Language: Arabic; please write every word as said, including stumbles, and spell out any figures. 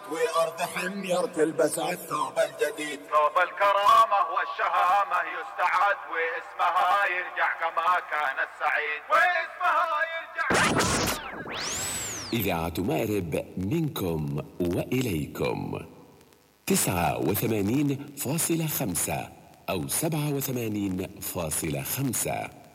وأرض حمير تلبس الثوب الجديد. ثوب الكرامة والشهامة يستعاد واسمها يرجع كما كان السعيد، واسمها يرجع. إذاعة مأرب منكم وإليكم تسعة وثمانين فاصلة خمسة أو سبعة وثمانين فاصلة خمسة.